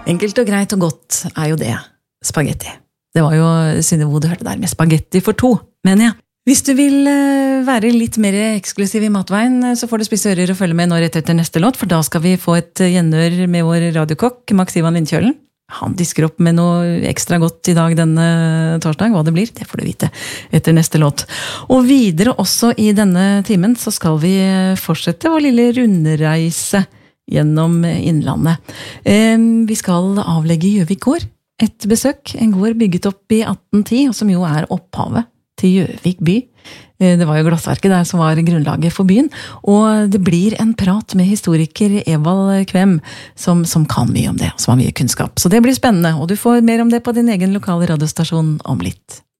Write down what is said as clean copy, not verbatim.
Enkelt og greit og godt jo det. Spaghetti. Det var jo Synnøve du hørte der med spaghetti for to, mener jeg. Hvis du vil være litt mer eksklusiv i matveien, så får du spisse ører og følge med nå rett etter neste låt, for da skal vi få et gjenhør med vår radiokokk, Max Ivan Lindkjølen. Han disker opp med noe ekstra godt i dag denne torsdag. Hva det blir, det får du vite etter neste låt. Og videre også i denne timen så skal vi fortsette vår lille rundreise gjennom Innlandet. Vi skal avlegge Gjøvik gård et besøk. En gård bygget opp i 1810, og som jo opphavet til Gjøvik by. Det var jo glassverket der som var grunnlaget for byen, og det blir en prat med historiker Evald Kvem, som kan mye om det, og som har mye kunnskap. Så det blir spennende, og du får mer om det på din egen lokale radiostasjon om litt.